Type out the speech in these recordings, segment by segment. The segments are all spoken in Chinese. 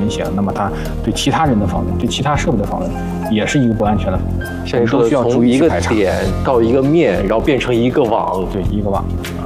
胁了，那么它对其他人的访问、对其他设备的访问，也是一个不安全的。 现在说需要从一个点到一个面，然后变成一个网， 对，一个网。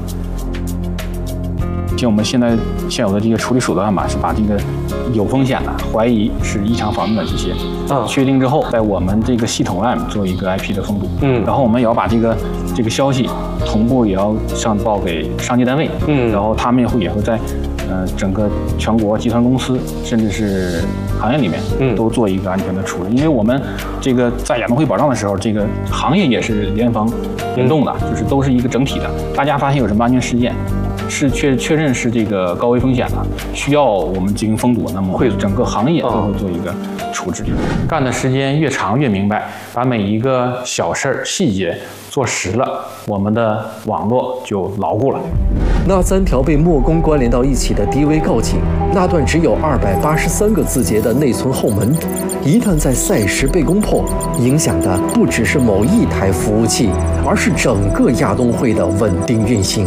像我们现有的这个处理手段吧，是把这个有风险的、怀疑是异常访问的这些，确定之后，在我们这个系统外做一个 IP 的封堵，然后我们也要把这个消息同步也要上报给上级单位，然后他们也会在整个全国集团公司甚至是行业里面都做一个安全的处理，因为我们这个在亚运会保障的时候，这个行业也是联防联动的，就是都是一个整体的，大家发现有什么安全事件。是确认是这个高危风险的，需要我们进行封堵，那么会整个行业都会做一个处置。干的时间越长越明白，把每一个小事儿细节做实了，我们的网络就牢固了。 那3条被墨攻关联到一起的 DV 告警，那段只有283个字节的内存后门，一旦在赛时被攻破，影响的不只是某一台服务器，而是整个亚冬会的稳定运行。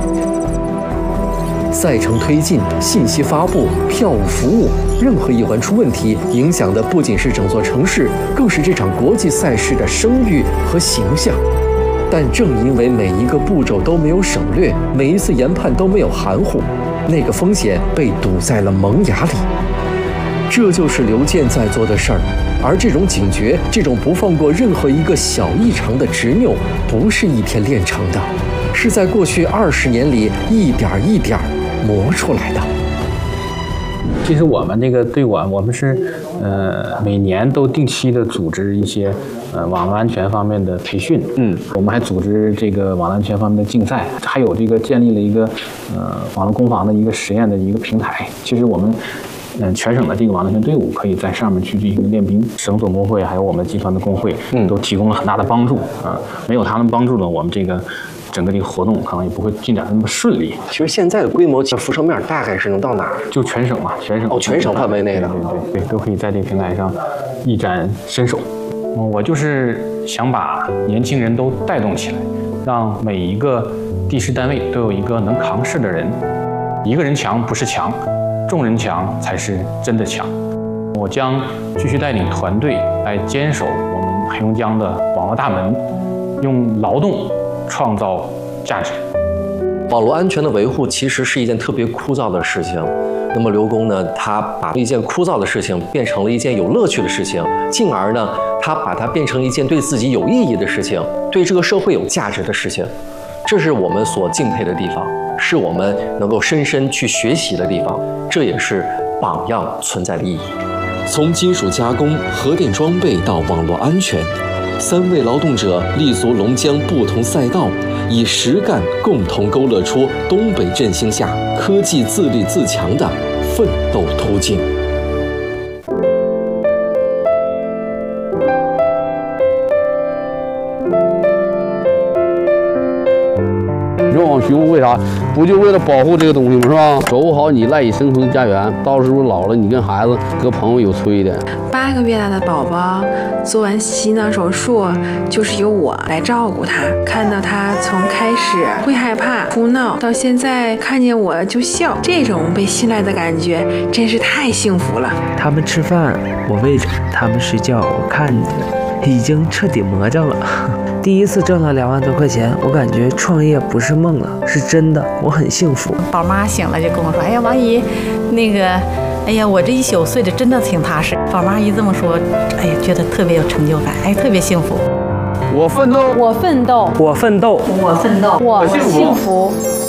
赛程推进、信息发布、票务服务，任何一环出问题，影响的不仅是整座城市，更是这场国际赛事的声誉和形象。但正因为每一个步骤都没有省略，每一次研判都没有含糊，那个风险被堵在了萌芽里。这就是刘健在做的事儿，而这种警觉，这种不放过任何一个小异常的执拗，不是一天练成的，是在过去20年里一点一点磨出来的。 其实我们这个队管，我们是每年都定期的组织一些网络安全方面的培训，我们还组织这个网络安全方面的竞赛，还有这个建立了一个网络攻防的一个实验的一个平台。其实我们全省的这个网络安全队伍可以在上面去进行练兵，省总工会还有我们集团的工会都提供了很大的帮助没有他们帮助呢，我们这个整个这个活动可能也不会进展的那么顺利。 其实现在的规模辐射面大概是能到哪儿？ 就全省嘛，全省全省范围内的， 对，都可以在这个平台上一展身手。我就是想把年轻人都带动起来，让每一个地市单位都有一个能扛事的人。一个人强不是强，众人强才是真的强。我将继续带领团队来坚守我们黑龙江的网络大门，用劳动创造价值。 网络安全的维护其实是一件特别枯燥的事情，那么刘工呢，他把一件枯燥的事情变成了一件有乐趣的事情，进而呢，他把它变成一件对自己有意义的事情，对这个社会有价值的事情。这是我们所敬佩的地方，是我们能够深深去学习的地方，这也是榜样存在的意义。从金属加工、核电装备到网络安全，3位劳动者立足龙江不同赛道，以实干共同勾勒出东北振兴下科技自立自强的奋斗途径。 人网巡护为啥？不就为了保护这个东西吗？是吧？守护好你赖以生存的家园，到时候老了，你跟孩子、跟朋友有催的。 8个月大的宝宝做完心脏手术，就是由我来照顾他。看到他从开始会害怕、哭闹，到现在看见我就笑，这种被信赖的感觉真是太幸福了。 他们吃饭我喂着，他们睡觉我看着，已经彻底魔怔了。第一次挣了2万多块钱，我感觉创业不是梦了，是真的，我很幸福。 宝妈醒了就跟我说：“哎呀，王姨，那个，哎呀，我这一宿睡得真的挺踏实。”宝妈一这么说，哎呀，觉得特别有成就感，哎，特别幸福。 我奋斗， 我奋斗， 我奋斗， 我奋斗，我幸福。